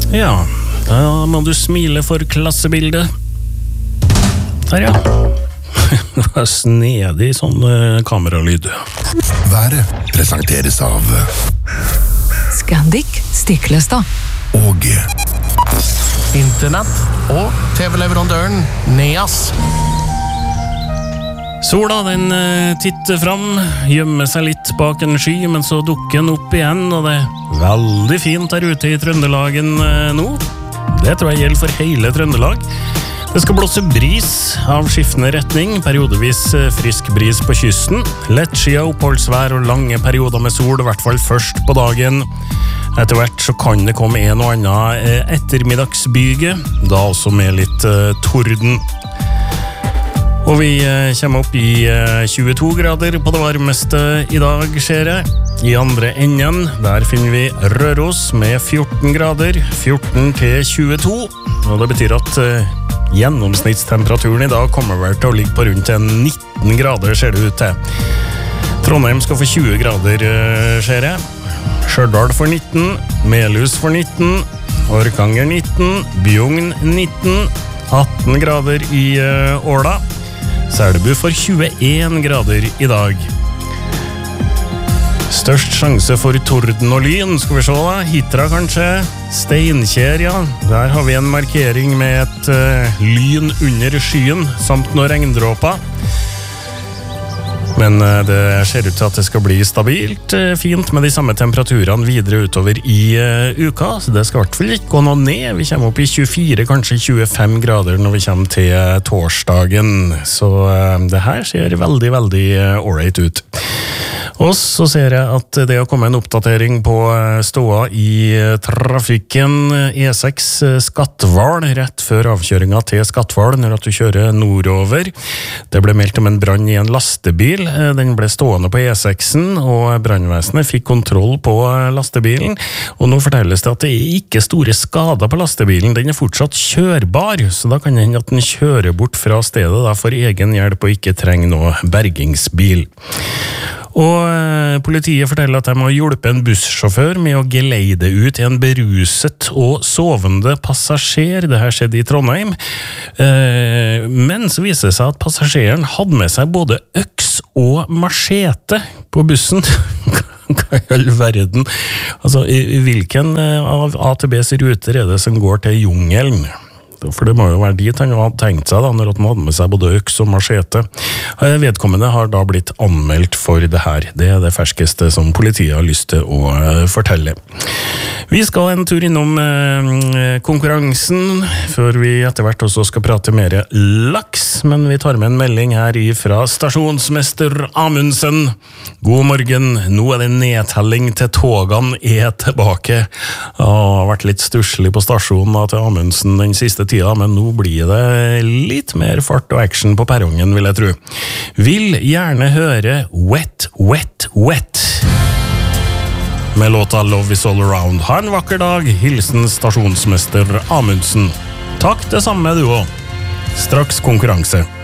Ja, da må du smile for klassebildet. Der, ja. Det var snedig sånn kameralyd. Været presenteres av Scandic Stiklestad og Internett og TV-leverandøren Neas. Sola, den titter fram, gjemmer seg litt bak en sky, men så dukker den opp igjen, og det er veldig fint der ute i Trøndelagen nå. Det tror jeg gjelder for hele Trøndelag. Det skal blåse bris av skiftende retning, periodevis frisk bris på kysten, lettskia oppholdsvær og lange perioder med sol, i hvert fall først på dagen. Etter hvert så kan det komme en og annen ettermiddagsbyge, da også med litt torden. Og vi kommer opp i 22 grader på det varmeste i dag, ser jeg. I andre enden, der finner vi Røros med 14 grader, 14 til 22. Og det betyr at gjennomsnittstemperaturen i dag kommer vel til å ligge på rundt 19 grader, ser det ut til. Trondheim skal få 20 grader, ser jeg. Stjørdal for 19, Melhus for 19, Orkanger 19, Bjugn 19, 18 grader i Åla. Selbu for 21 grader i dag. Størst sjanse for torden og lyn, skal vi se da. Hitra kanskje, Steinkjer, ja. Der har vi en markering med et lyn under skyen, samt noen regndråper. Men det ser ut til at det skal bli stabilt, fint med de samme temperaturene videre utover i uka, så det skal i hvert fall ikke gå noe ned. Vi kommer opp i 24, kanskje 25 grader når vi kommer til torsdagen, så det her ser veldig, veldig alright ut. Og så ser jeg at det har kommet en oppdatering på ståa i trafikken E6 Skatval, rett før avkjøringen til Skatval, når du kjører nordover. Det ble meldt om en brann i en lastebil. Den ble stående på E6-en, og brannvesenet fikk kontroll på lastebilen. Og nå fortelles det at det er ikke store skader på lastebilen. Den er fortsatt kjørbar, så da kan det hende at den kjører bort fra stedet da, for egen hjelp og ikke trenger noe bergingsbil. Og politiet forteller at de har hjulpet en bussjåfør med å geleide ut en beruset og sovende passasjer. Det her skjedde i Trondheim. Men så viser det seg at passasjeren hadde med seg både øks og machete på bussen. Hva i all verden? Altså, hvilken av AtBs ruter er det som går til jungelen? For det må jo være dit han hadde tenkt seg da, når han hadde med seg både øks og machete. Vedkommende har da blitt anmeldt for det her. Det er det ferskeste som politiet har lyst til å fortelle. Vi skal en tur innom konkurransen, før vi etter hvert også skal prate mer laks, men vi tar med en melding her fra stasjonsmester Amundsen. God morgen, nå er det nedtelling til togene tilbake. Det har vært litt stusslig på stasjonen til Amundsen den siste tida, men nå blir det litt mer fart og action på perrongen, vil jeg tro. Vil gjerne høre Wet, Wet, Wet med låta Love is all around. Ha en vakker dag, hilsen stasjonsmester Amundsen. Takk det samme du også. Straks konkurranse.